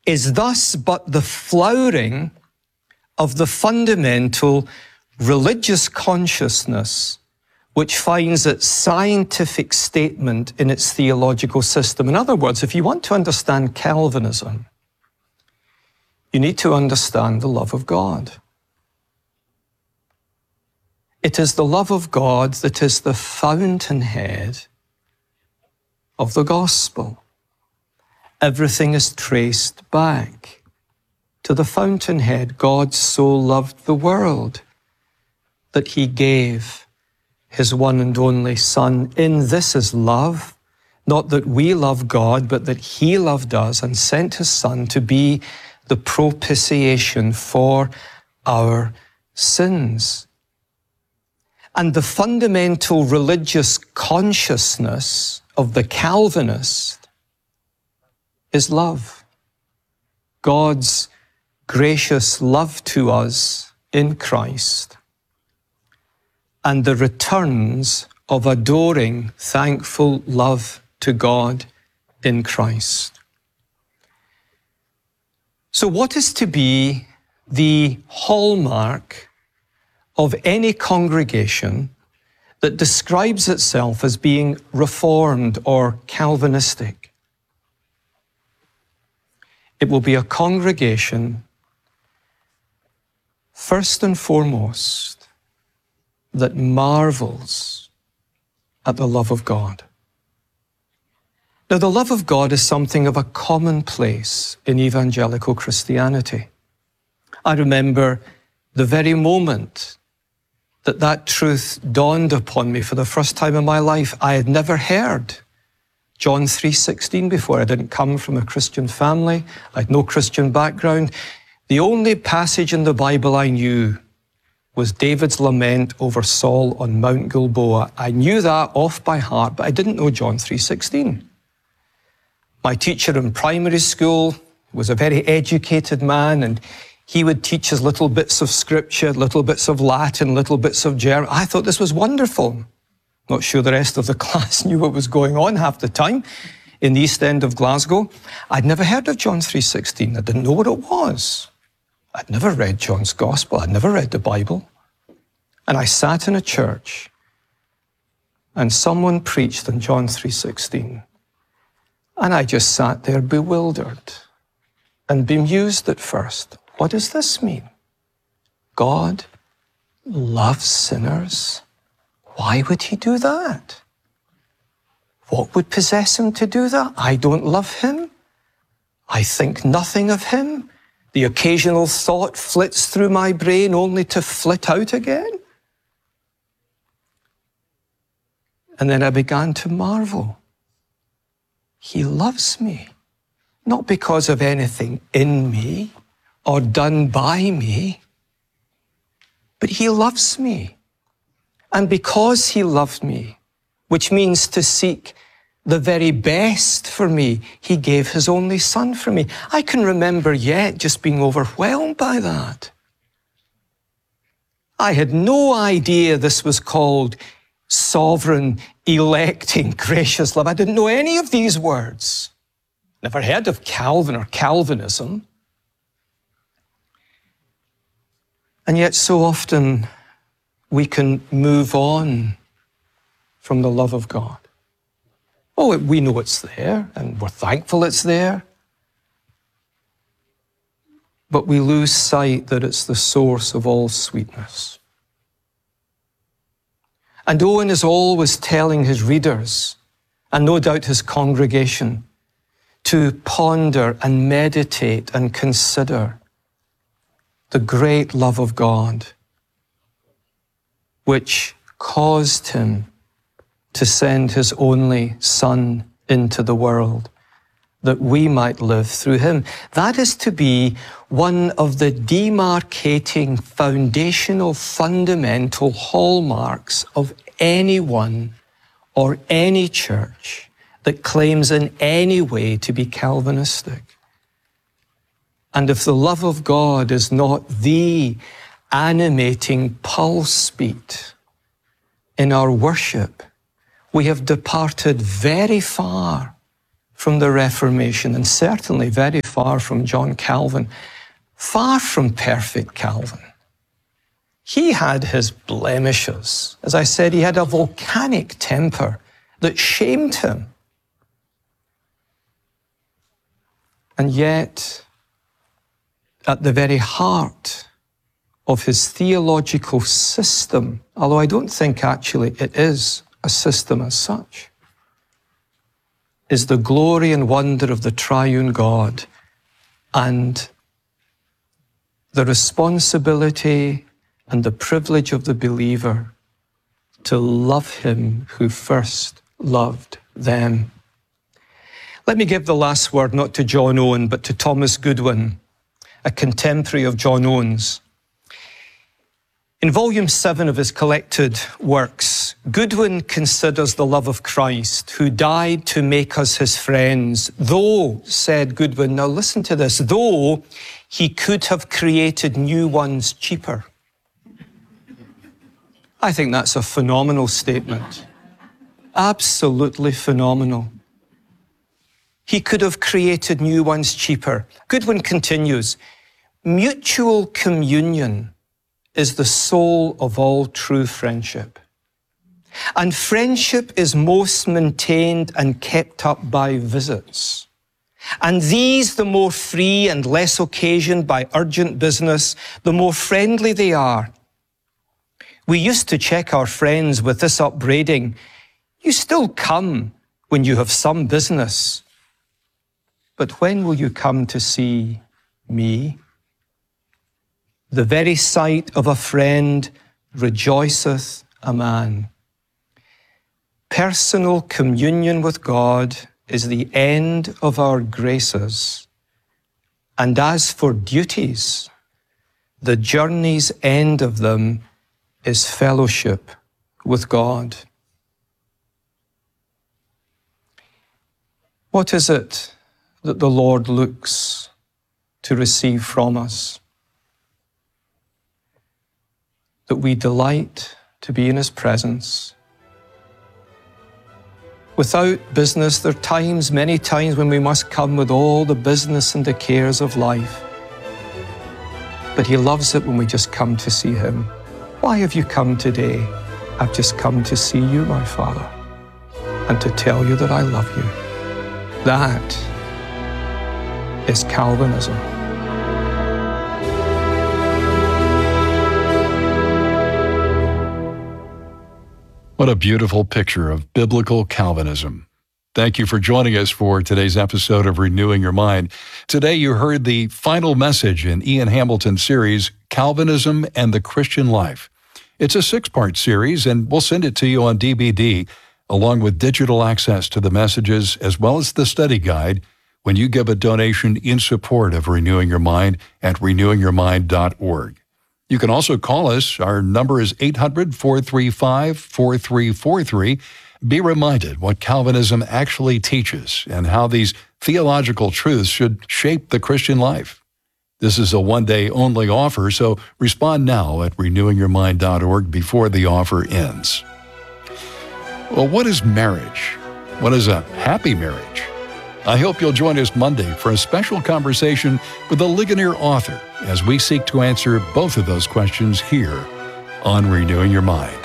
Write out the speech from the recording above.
is thus but the flowering of the fundamental religious consciousness which finds its scientific statement in its theological system. In other words, if you want to understand Calvinism, you need to understand the love of God. It is the love of God that is the fountainhead of the gospel. Everything is traced back to the fountainhead. God so loved the world that he gave his one and only Son. In this is love, not that we love God, but that he loved us and sent his Son to be the propitiation for our sins. And the fundamental religious consciousness of the Calvinist is love. God's gracious love to us in Christ, and the returns of adoring, thankful love to God in Christ. So what is to be the hallmark of any congregation that describes itself as being Reformed or Calvinistic? It will be a congregation, first and foremost, that marvels at the love of God. Now, the love of God is something of a commonplace in evangelical Christianity. I remember the very moment that that truth dawned upon me for the first time in my life. I had never heard John 3:16 before. I didn't come from a Christian family. I had no Christian background. The only passage in the Bible I knew was David's lament over Saul on Mount Gilboa. I knew that off by heart, but I didn't know John 3:16. My teacher in primary school was a very educated man, and he would teach us little bits of scripture, little bits of Latin, little bits of German. I thought this was wonderful. Not sure the rest of the class knew what was going on half the time in the East End of Glasgow. I'd never heard of John 3:16. I didn't know what it was. I'd never read John's Gospel. I'd never read the Bible. And I sat in a church and someone preached on John 3:16. And I just sat there bewildered and bemused at first. What does this mean? God loves sinners? Why would he do that? What would possess him to do that? I don't love him. I think nothing of him. The occasional thought flits through my brain only to flit out again. And then I began to marvel. He loves me, not because of anything in me or done by me, but he loves me. And because he loved me, which means to seek the very best for me, he gave his only Son for me. I can remember yet just being overwhelmed by that. I had no idea this was called sovereign, electing, gracious love. I didn't know any of these words. Never heard of Calvin or Calvinism. And yet so often we can move on from the love of God. Oh, we know it's there, and we're thankful it's there. But we lose sight that it's the source of all sweetness. And Owen is always telling his readers, and no doubt his congregation, to ponder and meditate and consider the great love of God, which caused him to send his only Son into the world, that we might live through him. That is to be one of the demarcating, foundational, fundamental hallmarks of anyone or any church that claims in any way to be Calvinistic. And if the love of God is not the animating pulse beat in our worship, we have departed very far from the Reformation, and certainly very far from John Calvin, far from perfect Calvin. He had his blemishes. As I said, he had a volcanic temper that shamed him. And yet, at the very heart of his theological system, although I don't think actually it is a system as such, is the glory and wonder of the triune God and the responsibility and the privilege of the believer to love him who first loved them. Let me give the last word not to John Owen, but to Thomas Goodwin, a contemporary of John Owen's. In volume 7 of his collected works, Goodwin considers the love of Christ, who died to make us his friends, though, said Goodwin, now listen to this, though he could have created new ones cheaper. I think that's a phenomenal statement. Absolutely phenomenal. He could have created new ones cheaper. Goodwin continues, mutual communion is the soul of all true friendship. And friendship is most maintained and kept up by visits. And these, the more free and less occasioned by urgent business, the more friendly they are. We used to check our friends with this upbraiding, you still come when you have some business. But when will you come to see me? The very sight of a friend rejoiceth a man. Personal communion with God is the end of our graces. And as for duties, the journey's end of them is fellowship with God. What is it that the Lord looks to receive from us? That we delight to be in his presence. Without business, there are times, many times, when we must come with all the business and the cares of life. But he loves it when we just come to see him. Why have you come today? I've just come to see you, my Father, and to tell you that I love you. That is Calvinism. What a beautiful picture of biblical Calvinism. Thank you for joining us for today's episode of Renewing Your Mind. Today you heard the final message in Ian Hamilton's series, Calvinism and the Christian Life. It's a 6-part series, and we'll send it to you on DVD, along with digital access to the messages as well as the study guide when you give a donation in support of Renewing Your Mind at renewingyourmind.org. You can also call us. Our number is 800-435-4343. Be reminded what Calvinism actually teaches and how these theological truths should shape the Christian life. This is a one-day only offer, so respond now at renewingyourmind.org before the offer ends. Well, what is marriage? What is a happy marriage? I hope you'll join us Monday for a special conversation with a Ligonier author as we seek to answer both of those questions here on Renewing Your Mind.